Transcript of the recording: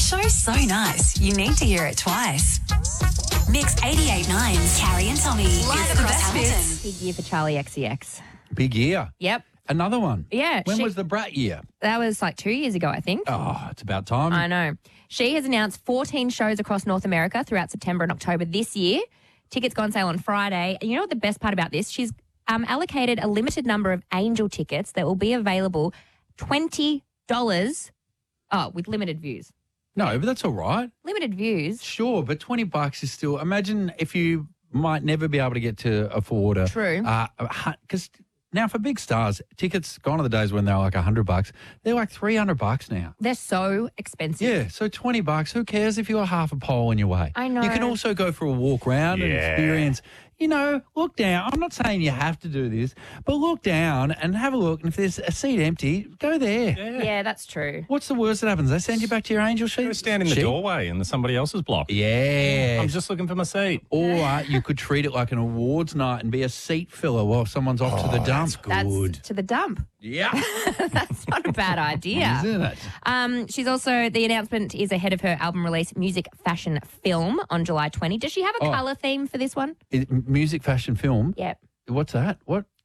show's so nice, you need to hear it twice. Mix 88.9's Carrie and Tommy live across Hamilton. Big year for Charlie XCX. Big year. Yep. Another one. Yeah. When was the Brat year? That was like 2 years ago, I think. Oh, it's about time. I know. She has announced 14 shows across North America throughout September and October this year. Tickets go on sale on Friday. And you know what the best part about this? She's allocated a limited number of Angel tickets that will be available $20 with limited views. No, but that's all right. Limited views. Sure, but $20 is still. Imagine if you might never be able to get to afford a. True. Because now for big stars, tickets gone are the days when they're like $100. They're like $300 now. They're so expensive. Yeah, so $20. Who cares if you got half a pole in your way? I know. You can also go for a walk around and experience. You know, look down. I'm not saying you have to do this, but look down and have a look. And if there's a seat empty, go there. Yeah, that's true. What's the worst that happens? They send you back to your Angel sheet? Go stand in the doorway in somebody else's block. Yeah. I'm just looking for my seat. Or you could treat it like an awards night and be a seat filler while someone's off to the dump. That's to the dump. Yeah. That's not a bad idea. Isn't it? She's also, the announcement is ahead of her album release, Music, Fashion, Film on July 20. Does she have a colour theme for this one? Music, fashion, film? Yep. What's that? What?